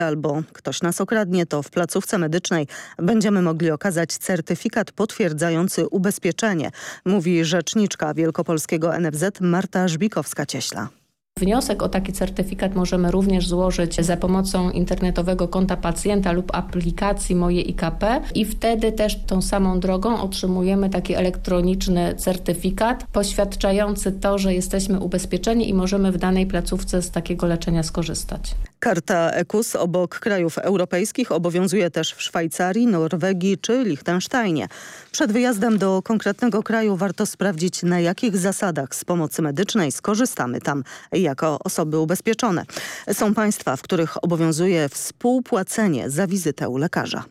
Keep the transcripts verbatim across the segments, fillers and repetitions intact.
albo ktoś nas okradnie, to w placówce medycznej będziemy mogli okazać certyfikat potwierdzający ubezpieczenie, mówi rzeczniczka wielkopolskiego N F Z Marta Żbikowska-Cieśla. Wniosek o taki certyfikat możemy również złożyć za pomocą internetowego konta pacjenta lub aplikacji Moje I K P i wtedy też tą samą drogą otrzymujemy taki elektroniczny certyfikat poświadczający to, że jesteśmy ubezpieczeni i możemy w danej placówce z takiego leczenia skorzystać. Karta E K U S obok krajów europejskich obowiązuje też w Szwajcarii, Norwegii czy Liechtensteinie. Przed wyjazdem do konkretnego kraju warto sprawdzić, na jakich zasadach z pomocy medycznej skorzystamy tam jako osoby ubezpieczone. Są państwa, w których obowiązuje współpłacenie za wizytę u lekarza.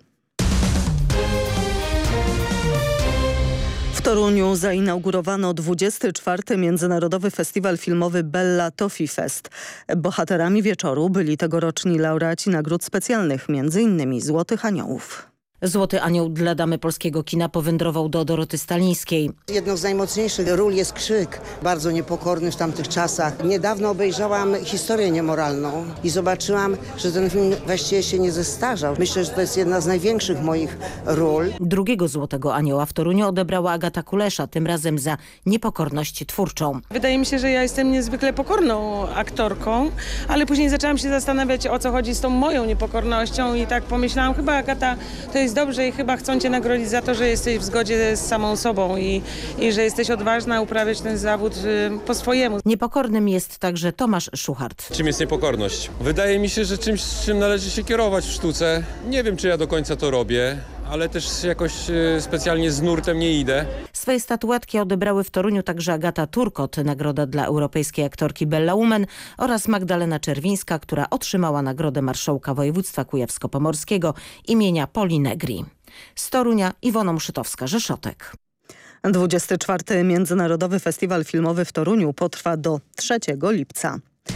W Toruniu zainaugurowano dwudziesty czwarty Międzynarodowy Festiwal Filmowy Bella Toffee Fest. Bohaterami wieczoru byli tegoroczni laureaci nagród specjalnych, między innymi Złotych Aniołów. Złoty Anioł dla damy polskiego kina powędrował do Doroty Stalińskiej. Jedną z najmocniejszych ról jest Krzyk, bardzo niepokorny w tamtych czasach. Niedawno obejrzałam Historię niemoralną i zobaczyłam, że ten film właściwie się nie zestarzał. Myślę, że to jest jedna z największych moich ról. Drugiego Złotego Anioła w Toruniu odebrała Agata Kulesza, tym razem za niepokorność twórczą. Wydaje mi się, że ja jestem niezwykle pokorną aktorką, ale później zaczęłam się zastanawiać, o co chodzi z tą moją niepokornością i tak pomyślałam, chyba Agata, to jest dobrze i chyba chcą cię nagrodzić za to, że jesteś w zgodzie z samą sobą i, i że jesteś odważna uprawiać ten zawód y, po swojemu. Niepokornym jest także Tomasz Szuchart. Czym jest niepokorność? Wydaje mi się, że czymś, czym należy się kierować w sztuce. Nie wiem, czy ja do końca to robię, ale też jakoś y, specjalnie z nurtem nie idę. Swoje statuetki odebrały w Toruniu także Agata Turkot, nagroda dla europejskiej aktorki Bella Woman, oraz Magdalena Czerwińska, która otrzymała nagrodę Marszałka Województwa Kujawsko-Pomorskiego imienia Poli Negri. Z Torunia Iwona Muszytowska-Rzeszotek. dwudziesty czwarty Międzynarodowy Festiwal Filmowy w Toruniu potrwa do trzeciego lipca.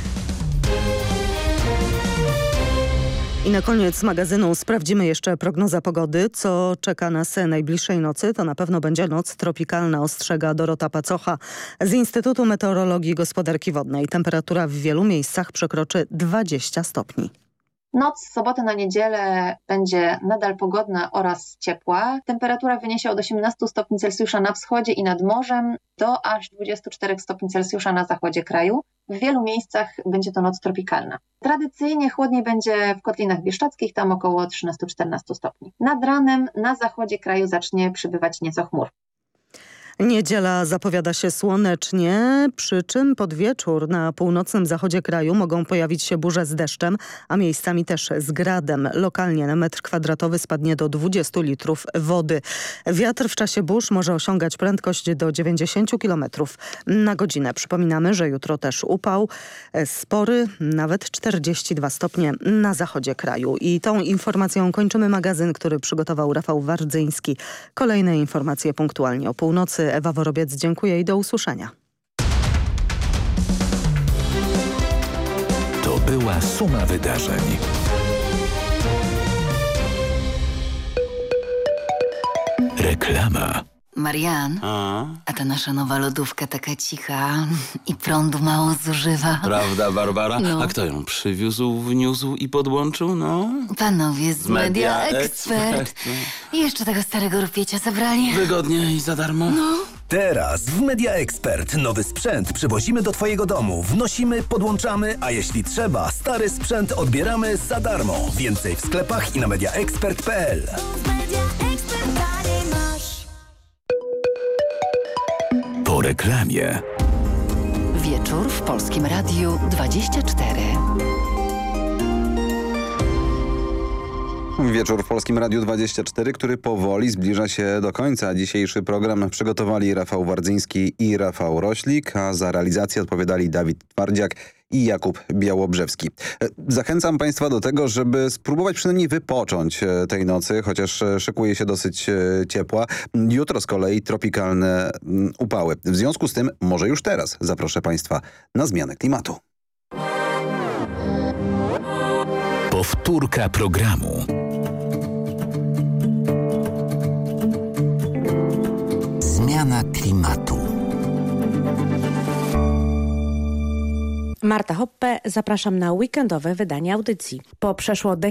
I na koniec magazynu sprawdzimy jeszcze prognozę pogody. Co czeka nas najbliższej nocy? To na pewno będzie noc tropikalna, ostrzega Dorota Pacocha z Instytutu Meteorologii i Gospodarki Wodnej. Temperatura w wielu miejscach przekroczy dwadzieścia stopni. Noc z soboty na niedzielę będzie nadal pogodna oraz ciepła. Temperatura wyniesie od osiemnastu stopni Celsjusza na wschodzie i nad morzem do aż dwudziestu czterech stopni Celsjusza na zachodzie kraju. W wielu miejscach będzie to noc tropikalna. Tradycyjnie chłodniej będzie w Kotlinach Bieszczadzkich, tam około trzynastu czternastu stopni. Nad ranem na zachodzie kraju zacznie przybywać nieco chmur. Niedziela zapowiada się słonecznie, przy czym pod wieczór na północnym zachodzie kraju mogą pojawić się burze z deszczem, a miejscami też z gradem. Lokalnie na metr kwadratowy spadnie do dwudziestu litrów wody. Wiatr w czasie burz może osiągać prędkość do dziewięćdziesięciu kilometrów na godzinę. Przypominamy, że jutro też upał spory, nawet czterdzieści dwa stopnie na zachodzie kraju. I tą informacją kończymy magazyn, który przygotował Rafał Wardzyński. Kolejne informacje punktualnie o północy. Ewa Worobiec, dziękuję i do usłyszenia. To była suma wydarzeń. Reklama. Marian, A? a ta nasza nowa lodówka taka cicha i prądu mało zużywa. Prawda, Barbara? No. A kto ją przywiózł, wniósł i podłączył? No. Panowie z Media, Media Expert. Expert. No. I jeszcze tego starego rupiecia zabrali. Wygodnie i za darmo. No. Teraz w Media Expert nowy sprzęt przywozimy do twojego domu, wnosimy, podłączamy, a jeśli trzeba, stary sprzęt odbieramy za darmo. Więcej w sklepach i na media expert kropka p l. Po reklamie. Wieczór w Polskim Radiu dwadzieścia cztery. Wieczór w Polskim Radiu dwadzieścia cztery, który powoli zbliża się do końca. Dzisiejszy program przygotowali Rafał Wardzyński i Rafał Roślik, a za realizację odpowiadali Dawid Twardziak i Jakub Białobrzewski. Zachęcam Państwa do tego, żeby spróbować przynajmniej wypocząć tej nocy, chociaż szykuje się dosyć ciepła. Jutro z kolei tropikalne upały. W związku z tym może już teraz zaproszę Państwa na zmianę klimatu. Powtórka programu. Zmiana klimatu. Marta Hoppe, zapraszam na weekendowe wydanie audycji. Po przeszło